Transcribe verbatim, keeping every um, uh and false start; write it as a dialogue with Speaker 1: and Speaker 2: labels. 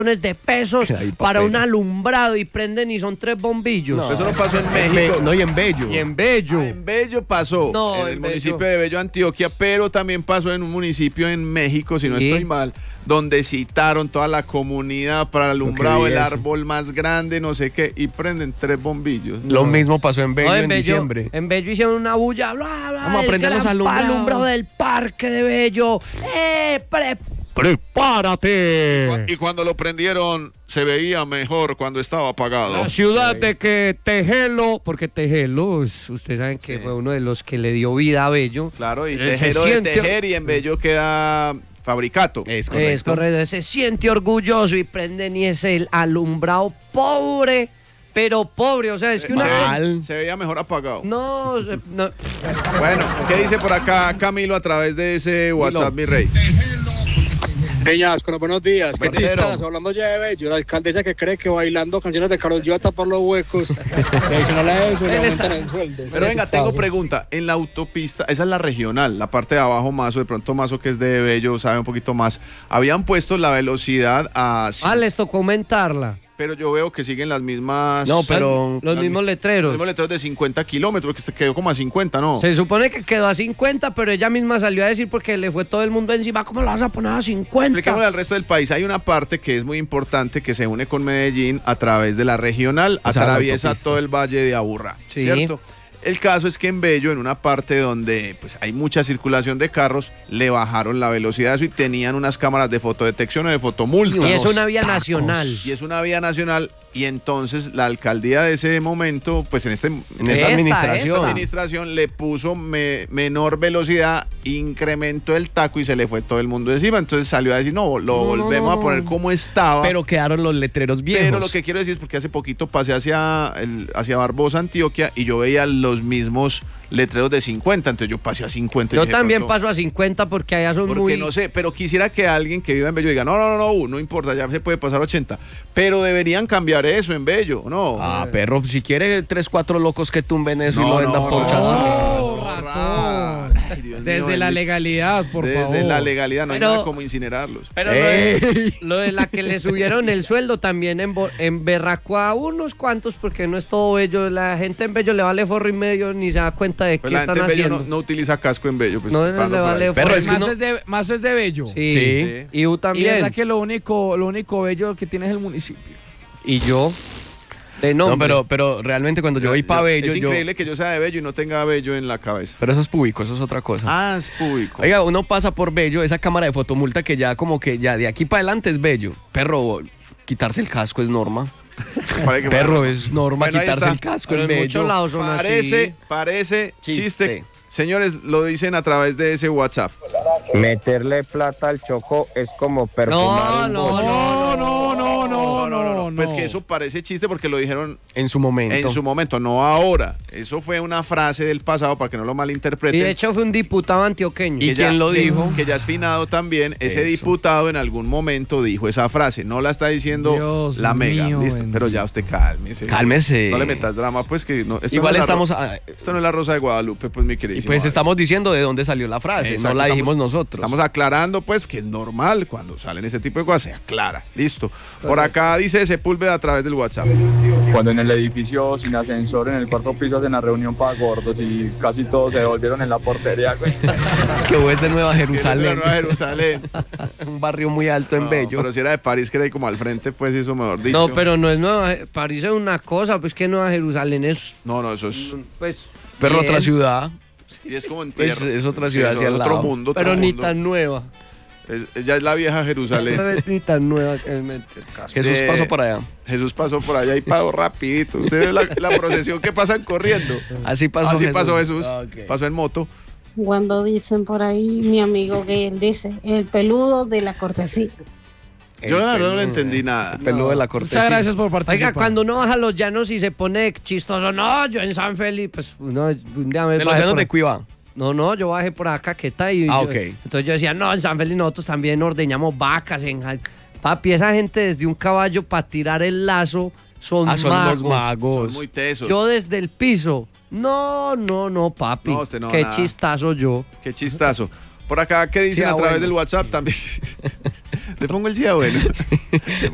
Speaker 1: de pesos para un alumbrado y prenden y son tres bombillos.
Speaker 2: No, eso no pasó en México.
Speaker 3: Be- no, y en Bello.
Speaker 1: Y en Bello.
Speaker 2: Ah, en Bello pasó,
Speaker 1: No,
Speaker 2: en el
Speaker 1: en
Speaker 2: municipio
Speaker 1: Bello.
Speaker 2: de Bello, Antioquia, pero también pasó en un municipio en México, si no
Speaker 1: Sí.
Speaker 2: estoy mal, donde citaron toda la comunidad para el alumbrado, el
Speaker 3: eso.
Speaker 2: árbol más grande, no sé qué, y prenden tres bombillos.
Speaker 3: Lo mismo pasó en Bello
Speaker 1: No,
Speaker 3: en,
Speaker 1: en Bello,
Speaker 3: diciembre.
Speaker 1: en Bello hicieron una bulla, bla, bla,
Speaker 3: Vamos a
Speaker 1: el
Speaker 3: prender los
Speaker 1: gran
Speaker 3: alumbrados.
Speaker 1: alumbrado del parque de Bello. ¡Eh, pre-
Speaker 3: ¡Prepárate!
Speaker 2: Y cuando lo prendieron, se veía mejor cuando estaba apagado.
Speaker 1: La ciudad de que Tejelo, porque Tejelo, es- ustedes saben que
Speaker 2: Sí.
Speaker 1: fue uno de los que le dio vida a Bello.
Speaker 2: Claro, y
Speaker 1: Se
Speaker 2: tejero de
Speaker 1: siente-
Speaker 2: tejer, y en Bello queda fabricato.
Speaker 3: Es correcto.
Speaker 1: Es correcto, se siente orgulloso y prenden y es el alumbrado pobre, pero pobre, o sea, es que una...
Speaker 3: Mal.
Speaker 2: Se veía mejor apagado.
Speaker 1: No, se- no,
Speaker 2: Bueno, ¿qué dice por acá Camilo a través de ese WhatsApp, mi rey?
Speaker 4: Peñasco, los buenos días. Qué
Speaker 2: Buenero.
Speaker 4: chistazo, hablando ya de Bello. La alcaldesa que cree que bailando canciones de Karol G va a tapar los huecos. Y adicional a eso, le
Speaker 1: Él
Speaker 4: aumentan
Speaker 1: está-
Speaker 4: el sueldo.
Speaker 2: Pero venga, tengo
Speaker 4: Chistazo.
Speaker 2: pregunta. En la autopista, esa es la regional, la parte de abajo Mazo, de pronto Mazo que es de Bello, sabe un poquito más. Habían puesto la velocidad a...
Speaker 1: ah, les tocó aumentarla.
Speaker 2: Pero yo veo que siguen las mismas...
Speaker 3: No, pero-
Speaker 1: Los
Speaker 2: las
Speaker 1: mismos
Speaker 2: mis-
Speaker 1: letreros.
Speaker 2: Los mismos letreros de cincuenta kilómetros, que se quedó como a cincuenta, ¿no?
Speaker 1: Se supone que quedó a cincuenta, pero ella misma salió a decir porque le fue todo el mundo encima, ¿cómo lo vas a poner a cincuenta?
Speaker 2: Expliquémosle al resto del país. Hay una parte que es muy importante que se une con Medellín a través de la regional,
Speaker 3: O sea, la
Speaker 2: atraviesa
Speaker 3: autopista.
Speaker 2: todo el Valle de Aburrá,
Speaker 1: Sí.
Speaker 2: ¿cierto? El caso es que en Bello, en una parte donde pues, hay mucha circulación de carros, le bajaron la velocidad a eso y tenían unas cámaras de fotodetección o de fotomulta.
Speaker 1: Y es
Speaker 3: Los
Speaker 1: una vía
Speaker 3: tacos.
Speaker 1: nacional.
Speaker 2: Y es una vía nacional, y entonces la alcaldía de ese momento, pues en este
Speaker 3: En esta
Speaker 1: Esta,
Speaker 3: administración.
Speaker 1: esta.
Speaker 2: administración le puso me- menor velocidad, incrementó el taco y se le fue todo el mundo encima. Entonces salió a decir, no, lo
Speaker 1: No, no,
Speaker 2: volvemos
Speaker 1: no,
Speaker 2: a poner
Speaker 1: no.
Speaker 2: como estaba.
Speaker 3: Pero quedaron los letreros viejos.
Speaker 2: Pero lo que quiero decir es porque hace poquito pasé hacia, el, hacia Barbosa, Antioquia, y yo veía los mismos letreros de cincuenta, entonces yo pasé a cincuenta. y
Speaker 1: Yo
Speaker 2: dije,
Speaker 1: también
Speaker 2: pronto,
Speaker 1: paso a cincuenta porque allá son
Speaker 2: porque
Speaker 1: muy...
Speaker 2: no sé, pero quisiera que alguien que viva en Bello diga, no, no, no, no, no importa, ya se puede pasar a ochenta. Pero deberían cambiar eso en Bello, ¿no?
Speaker 3: Ah, perro, si quiere tres, cuatro locos que tumben eso y lo vendan por
Speaker 2: no,
Speaker 3: chatarra.
Speaker 2: no, Ay, Dios mío,
Speaker 5: Desde la
Speaker 2: bendito.
Speaker 5: legalidad, por
Speaker 2: Desde
Speaker 5: favor.
Speaker 2: la legalidad, no
Speaker 1: Pero-
Speaker 2: hay nada como incinerarlos.
Speaker 1: Pero lo de,
Speaker 3: Ey.
Speaker 1: lo de la que le subieron el sueldo también en, en berracó a unos cuantos, porque no es todo Bello. La gente en Bello le vale forro y medio ni se da cuenta de
Speaker 2: Pues
Speaker 1: qué
Speaker 2: la
Speaker 1: están
Speaker 2: gente en Bello
Speaker 1: haciendo.
Speaker 2: no, no utiliza casco en Bello. Pues,
Speaker 1: No, no
Speaker 2: pando
Speaker 1: le
Speaker 2: por ahí.
Speaker 1: vale
Speaker 3: Pero
Speaker 1: forro.
Speaker 3: es que
Speaker 5: Mazo,
Speaker 3: uno-
Speaker 5: es de, Mazo es de Bello.
Speaker 1: Sí.
Speaker 2: Sí.
Speaker 1: Y U
Speaker 5: Y
Speaker 1: también.
Speaker 5: verdad que lo único, lo único bello que tiene es el municipio.
Speaker 1: Y yo. De
Speaker 3: No,
Speaker 1: nombre.
Speaker 3: pero, pero realmente cuando yo voy para Bello,
Speaker 2: Es
Speaker 3: yo...
Speaker 2: increíble que yo sea de Bello y no tenga Bello en la cabeza.
Speaker 3: Pero eso es público, eso es otra cosa.
Speaker 2: Ah, es público.
Speaker 3: Oiga, uno pasa por Bello, esa cámara de fotomulta que ya como que ya de aquí para adelante es Bello. Perro, quitarse el casco es norma.
Speaker 2: Parece que-
Speaker 3: Perro,
Speaker 2: bueno,
Speaker 3: es norma
Speaker 2: bueno, ahí
Speaker 3: quitarse
Speaker 2: está.
Speaker 3: el casco
Speaker 1: Pero
Speaker 3: en
Speaker 1: en muchos
Speaker 3: Bello.
Speaker 1: lados son
Speaker 2: Parece,
Speaker 1: así.
Speaker 2: parece chiste.
Speaker 3: Chiste.
Speaker 2: Señores, lo dicen a través de ese WhatsApp.
Speaker 6: Meterle plata al choco es como perfumar
Speaker 1: No,
Speaker 6: un
Speaker 1: no,
Speaker 6: bollo.
Speaker 1: no,
Speaker 5: no, no,
Speaker 2: No, no, no, no. Pues
Speaker 5: no.
Speaker 2: que eso parece chiste porque lo dijeron
Speaker 3: En su momento.
Speaker 2: en su momento, no ahora. Eso fue una frase del pasado para que no lo
Speaker 1: Y
Speaker 2: malinterpreten.
Speaker 1: de hecho fue un diputado antioqueño.
Speaker 3: ¿Y
Speaker 2: que
Speaker 3: quién lo dijo?
Speaker 2: Que ya es finado también. Ese
Speaker 3: Eso.
Speaker 2: diputado en algún momento dijo esa frase. No la está diciendo
Speaker 5: Dios
Speaker 2: la mega.
Speaker 5: mío,
Speaker 2: Listo.
Speaker 5: bendito.
Speaker 2: Pero ya usted cálmese.
Speaker 3: Cálmese.
Speaker 2: No le metas drama, pues que no. esta
Speaker 3: Igual
Speaker 2: no es la
Speaker 3: estamos...
Speaker 2: ro-
Speaker 3: a-
Speaker 2: Esta no es la Rosa de Guadalupe, pues mi
Speaker 3: y
Speaker 2: queridísimo.
Speaker 3: pues
Speaker 2: David.
Speaker 3: estamos diciendo de dónde salió la frase,
Speaker 2: Exacto,
Speaker 3: no la
Speaker 2: estamos-
Speaker 3: dijimos nosotros.
Speaker 2: Estamos aclarando, pues, que es normal cuando salen ese tipo de cosas, se aclara. Listo. Por acá dice Sepúlveda a través del WhatsApp.
Speaker 7: Cuando en el edificio sin ascensor, en el cuarto piso, hacen la reunión para gordos y casi todos se devolvieron en la portería, güey.
Speaker 3: Es que vos es de Nueva
Speaker 2: Que es de la
Speaker 3: Jerusalén.
Speaker 2: Nueva Jerusalén.
Speaker 3: Un barrio muy alto en
Speaker 2: No,
Speaker 3: Bello.
Speaker 2: Pero si era de París, que era ahí como al frente, pues eso mejor dicho.
Speaker 1: No, pero no es Nueva París es una cosa, pues que Nueva Jerusalén es,
Speaker 2: No, no, eso es.
Speaker 1: pues...
Speaker 3: Pero
Speaker 1: bien,
Speaker 3: otra ciudad.
Speaker 2: Y es como en
Speaker 3: Pues
Speaker 2: tierra.
Speaker 3: es otra
Speaker 2: Sí,
Speaker 3: ciudad
Speaker 2: eso
Speaker 3: hacia
Speaker 2: es
Speaker 3: el
Speaker 2: otro
Speaker 3: lado.
Speaker 2: mundo. otro
Speaker 1: Pero ni
Speaker 2: mundo.
Speaker 1: tan nueva.
Speaker 2: Es- ya es la vieja Jerusalén.
Speaker 1: No es ni tan nueva que me mete el casco.
Speaker 3: Jesús
Speaker 2: Eh,
Speaker 3: pasó por allá.
Speaker 2: Jesús pasó por allá y pagó rapidito. Usted ve la, la procesión que pasan corriendo.
Speaker 3: Así pasó
Speaker 2: Así
Speaker 3: Jesús.
Speaker 2: pasó Jesús.
Speaker 3: Ah, ok.
Speaker 2: Pasó en moto.
Speaker 8: Cuando dicen por ahí, mi amigo que él dice, el peludo de la cortesía.
Speaker 2: Yo la verdad no le
Speaker 3: peludo,
Speaker 2: entendí nada.
Speaker 3: El peludo de la
Speaker 5: Muchas
Speaker 3: cortesía.
Speaker 5: gracias por participar.
Speaker 1: Oiga, cuando uno baja los llanos y se pone chistoso, no, yo en San Felipe, pues uno, un día me
Speaker 3: De los
Speaker 1: bajé
Speaker 3: llanos
Speaker 1: por
Speaker 3: de
Speaker 1: ahí.
Speaker 3: Cuiva.
Speaker 1: No, no, yo bajé por acá, ¿qué tal? Y
Speaker 3: Ah,
Speaker 1: yo-
Speaker 3: ok.
Speaker 1: Entonces yo decía, no, en San Felipe nosotros también ordeñamos vacas. En... Jal- Papi, esa gente desde un caballo para tirar el lazo son,
Speaker 3: Ah, son
Speaker 1: magos.
Speaker 3: los magos.
Speaker 2: Son muy tesos.
Speaker 1: Yo desde el piso, no, no, no, papi.
Speaker 2: No, usted no,
Speaker 1: Qué
Speaker 2: nada.
Speaker 1: chistazo yo.
Speaker 2: Qué chistazo. Por acá, ¿qué dicen
Speaker 1: Sí,
Speaker 2: a través
Speaker 1: abuelo.
Speaker 2: del WhatsApp también? Le pongo el sí, abuelo.